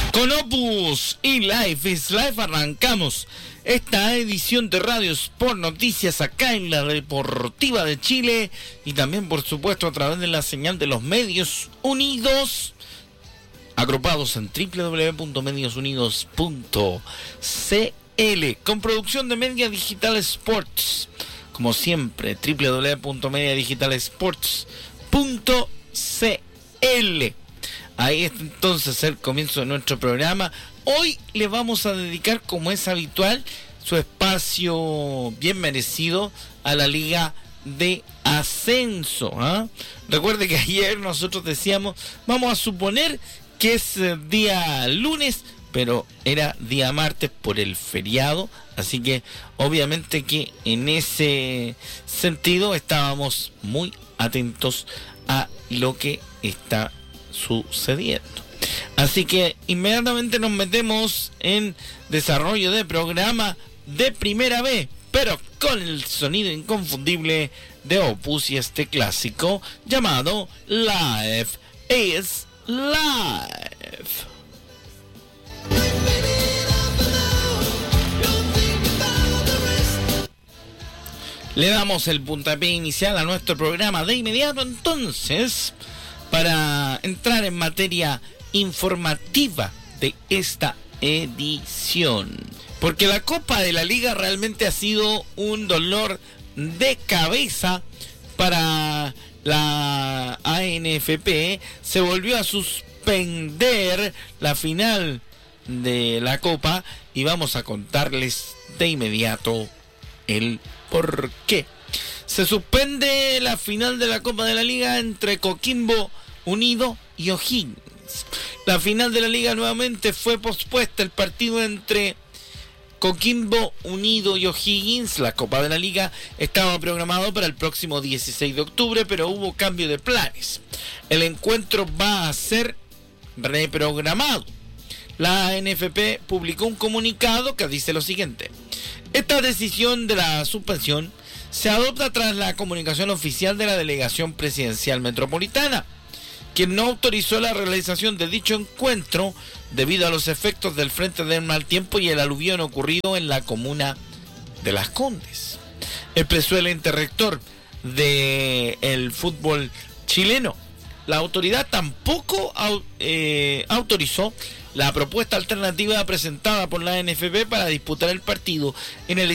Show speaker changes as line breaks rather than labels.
Con Opus y Life is Life arrancamos esta edición de Radio Sport Noticias acá en la Deportiva de Chile y también por supuesto a través de la señal de los Medios Unidos, agrupados en www.mediosunidos.cl, con producción de Media Digital Sports, como siempre www.mediadigitalsports.cl. Ahí está entonces el comienzo de nuestro programa. Hoy le vamos a dedicar, como es habitual, su espacio bien merecido a la Liga de Ascenso. Recuerde que ayer nosotros decíamos, vamos a suponer que es día lunes, pero era día martes por el feriado. Así que obviamente que en ese sentido estábamos muy atentos a lo que está sucediendo. Así que inmediatamente nos metemos en desarrollo de programa de primera vez, pero con el sonido inconfundible de Opus y este clásico llamado Life is Life. Le damos el puntapié inicial a nuestro programa de inmediato entonces, para entrar en materia informativa de esta edición. Porque la Copa de la Liga realmente ha sido un dolor de cabeza para la ANFP. Se volvió a suspender la final de la Copa y vamos a contarles de inmediato el por qué. Se suspende la final de la Copa de la Liga entre Coquimbo Unido y O'Higgins. La final de la Liga nuevamente fue pospuesta. El partido entre Coquimbo Unido y O'Higgins, la Copa de la Liga, estaba programado para el próximo 16 de octubre, pero hubo cambio de planes. El encuentro va a ser reprogramado. La ANFP publicó un comunicado que dice lo siguiente: esta decisión de la suspensión se adopta tras la comunicación oficial de la Delegación Presidencial Metropolitana, quien no autorizó la realización de dicho encuentro debido a los efectos del frente del mal tiempo y el aluvión ocurrido en la comuna de Las Condes. Expresó el ente rector del fútbol chileno. La autoridad tampoco autorizó la propuesta alternativa presentada por la ANFP para disputar el partido en el